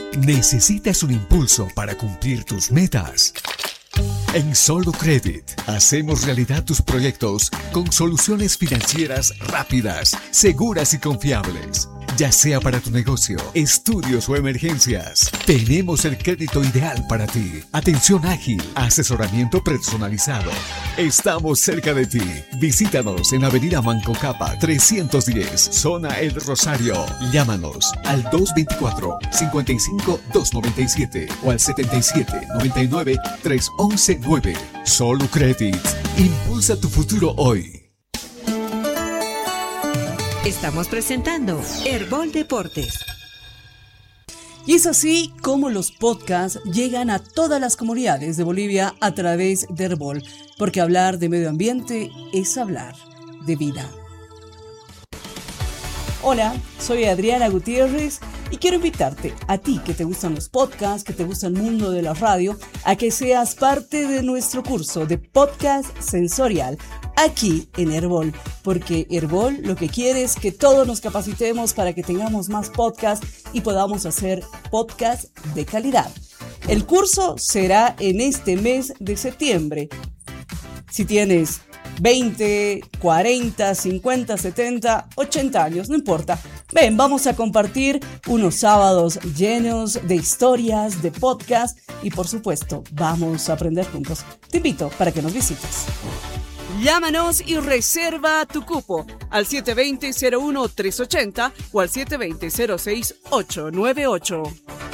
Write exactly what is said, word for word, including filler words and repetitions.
¿Necesitas un impulso para cumplir tus metas? En Solo Credit hacemos realidad tus proyectos con soluciones financieras rápidas, seguras y confiables. Ya sea para tu negocio, estudios o emergencias, tenemos el crédito ideal para ti. Atención ágil, asesoramiento personalizado. Estamos cerca de ti. Visítanos en Avenida Manco Capa trescientos diez, Zona El Rosario. Llámanos al dos dos cuatro, cinco cinco, dos nueve siete o al setenta y siete, noventa y nueve, trescientos once nueve. Solo Credit. Impulsa tu futuro hoy. Estamos presentando Herbol Deportes. Y es así como los podcasts llegan a todas las comunidades de Bolivia a través de Herbol, porque hablar de medio ambiente es hablar de vida. Hola, soy Adriana Gutiérrez y quiero invitarte, a ti que te gustan los podcasts, que te gusta el mundo de la radio, a que seas parte de nuestro curso de podcast sensorial aquí en Herbol, porque Herbol lo que quiere es que todos nos capacitemos para que tengamos más podcasts y podamos hacer podcasts de calidad. El curso será en este mes de septiembre. Si tienes veinte, cuarenta, cincuenta, setenta, ochenta años, no importa. Ven, vamos a compartir unos sábados llenos de historias, de podcast y por supuesto, vamos a aprender juntos. Te invito para que nos visites. Llámanos y reserva tu cupo al siete dos cero, cero uno, tres ocho cero o al siete dos cero, cero seis, ocho nueve ocho.